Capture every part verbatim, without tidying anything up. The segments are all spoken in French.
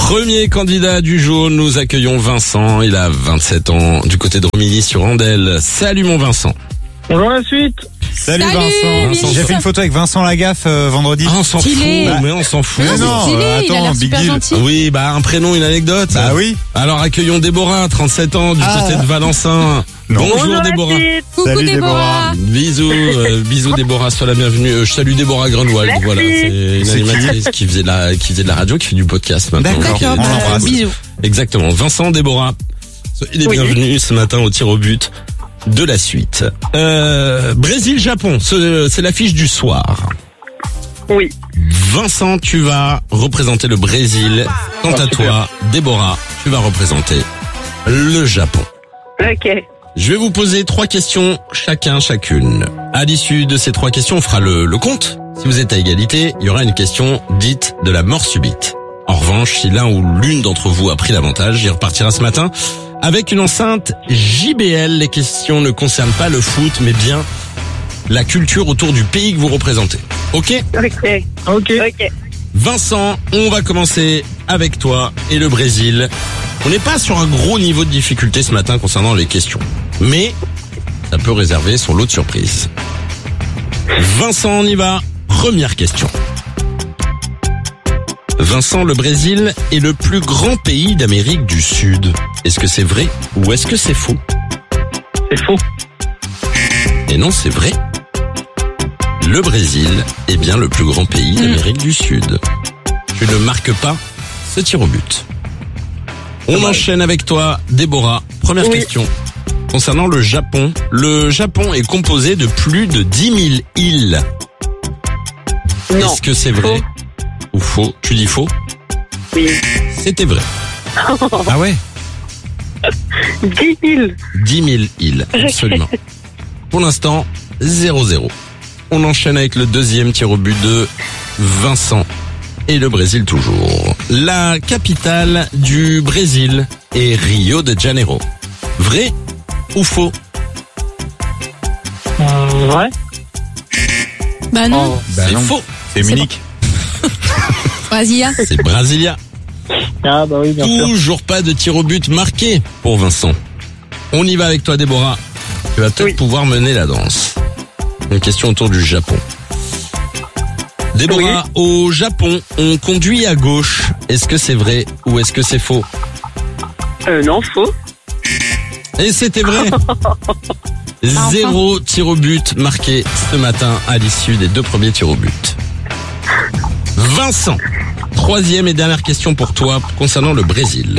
Premier candidat du jour, nous accueillons Vincent. Il a vingt-sept ans, du côté de Romilly-sur-Andelle. Salut mon Vincent. Bonjour la suite. Salut, Salut Vincent. Vincent. J'ai fait une photo avec Vincent Lagaffe euh, vendredi. Ah, on s'en fout, Stylé. mais on s'en fout. Mais non, stylé, euh, il a attends, l'air big super deal. gentil. Oui, bah un prénom, une anecdote. Bah oui. Alors accueillons Déborah, trente-sept ans, du Ah. côté de Valencin. Non. Bonjour, Bonjour la Déborah. suite. Coucou Salut, Déborah. Bisous, euh, bisous Déborah, sois la bienvenue. Euh, je salue Déborah Grunwald. Merci. Voilà, c'est une C'est animatrice qui faisait de la, qui faisait de la radio, qui fait du podcast maintenant. D'accord. Qui- On D'accord, bah, l'embrasse. bisous. Exactement. Vincent, Déborah, soyez les Oui. bienvenus ce matin au tir au but de la suite. Euh, Brésil-Japon, ce- c'est l'affiche du soir. Oui. Vincent, tu vas représenter le Brésil. Quant à toi, Déborah, tu vas représenter le Japon. Ok. Je vais vous poser trois questions chacun, chacune. À l'issue de ces trois questions, on fera le, le compte. Si vous êtes à égalité, il y aura une question dite de la mort subite. En revanche, si l'un ou l'une d'entre vous a pris l'avantage, il repartira ce matin avec une enceinte J B L. Les questions ne concernent pas le foot, mais bien la culture autour du pays que vous représentez. Ok ? Ok. Ok. Ok. Vincent, on va commencer avec toi et le Brésil. On n'est pas sur un gros niveau de difficulté ce matin concernant les questions, mais ça peut réserver son lot de surprises. Vincent, on y va. Première question. Vincent, le Brésil est le plus grand pays d'Amérique du Sud. Est-ce que c'est vrai ou est-ce que c'est faux? C'est faux. Et non, c'est vrai. Le Brésil est bien le plus grand pays d'Amérique du Sud. Tu ne marques pas ce tir au but. On enchaîne avec toi, Déborah. Première Oui. question. Concernant le Japon, le Japon est composé de plus de dix mille îles. Non. Est-ce que c'est vrai ou faux? Tu dis faux? Oui. C'était vrai. Ah ouais. dix mille. dix mille îles, absolument. Pour l'instant, zéro zéro. On enchaîne avec le deuxième tir au but de Vincent. Et le Brésil toujours. La capitale du Brésil est Rio de Janeiro. Vrai ou faux? Euh, vrai. Bah non, Bah C'est non. faux. C'est Munich. Brasilia. C'est Brasilia. Ah bah oui, bien sûr. Toujours pas de tir au but marqué pour Vincent. On y va avec toi, Déborah. Tu vas peut-être Oui. pouvoir mener la danse. Une question autour du Japon. Déborah, au Japon, on conduit à gauche. Est-ce que c'est vrai ou est-ce que c'est faux? Euh, non, faux. Et c'était vrai. Zéro tir au but marqué ce matin à l'issue des deux premiers tirs au but. Vincent, troisième et dernière question pour toi concernant le Brésil.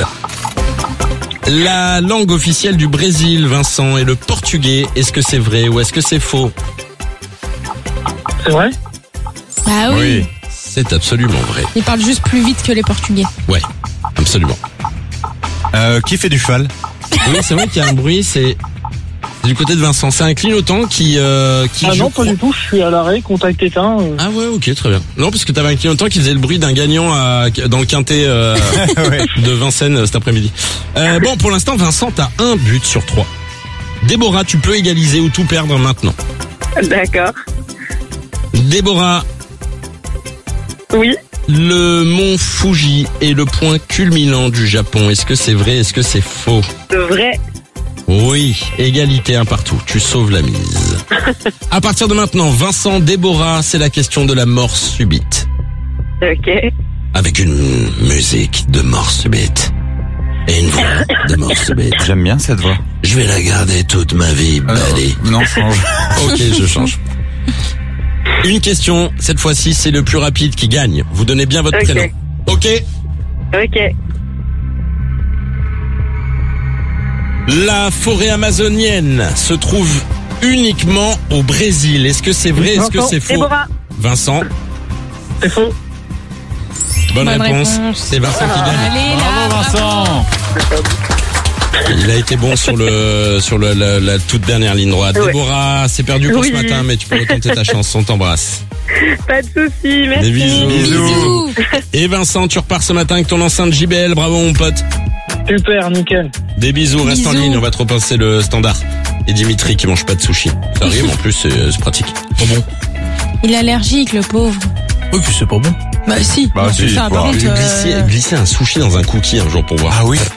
La langue officielle du Brésil, Vincent, est le portugais. Est-ce que c'est vrai ou est-ce que c'est faux? C'est vrai. Bah oui. C'est absolument vrai. Ils parlent juste plus vite que les Portugais. Ouais, absolument. Euh, qui fait du cheval? Oui, c'est vrai qu'il y a un bruit, c'est c'est du côté de Vincent. C'est un clignotant qui... Euh, qui Ah je non, pas crois- du tout. Je suis à l'arrêt. Contact éteint. euh. Ah ouais, ok, très bien. Non, parce que t'avais un clignotant qui faisait le bruit d'un gagnant à, dans le quintet euh, Ouais. de Vincennes euh, cet après-midi. Euh, bon, pour l'instant, Vincent, t'as un but sur trois. Déborah, tu peux égaliser ou tout perdre maintenant. D'accord. Déborah, Oui. le mont Fuji est le point culminant du Japon. Est-ce que c'est vrai? Est-ce que c'est faux? C'est vrai. Oui, égalité un partout. Tu sauves la mise. À partir de maintenant, Vincent, Déborah, c'est la question de la mort subite. Ok. Avec une musique de mort subite. Et une voix de mort subite. J'aime bien cette voix. Je vais la garder toute ma vie, Euh, Bali. non, change. Ok, je change. Une question, cette fois-ci, c'est le plus rapide qui gagne. Vous donnez bien votre Ok. prénom. Ok. Ok. La forêt amazonienne se trouve uniquement au Brésil. Est-ce que c'est vrai? Est-ce que Vincent, c'est faux? Déborah. Vincent, C'est faux. bonne, Bonne réponse. réponse. C'est Vincent qui gagne. Allez là. Bravo Vincent. Il a été bon sur le sur le, la, la toute dernière ligne droite. Ouais. Déborah, c'est perdu pour Oui. ce matin, mais tu peux retenter ta chance. On t'embrasse. Pas de soucis. Merci. Des bisous. Bisous. Et Vincent, tu repars ce matin avec ton enceinte J B L. Bravo mon pote. Super, nickel. Des bisous, reste en Bisous. ligne, on va te repasser le standard. Et Dimitri qui mange pas de sushi. Ça arrive, en plus c'est c'est pratique. Pas bon. Il est allergique, le pauvre. Oui, puis c'est pas bon. Bah si. Bah, si, ça, quoi. par contre, Glisser, euh, glisser un sushi dans un cookie un jour pour voir. Ah oui.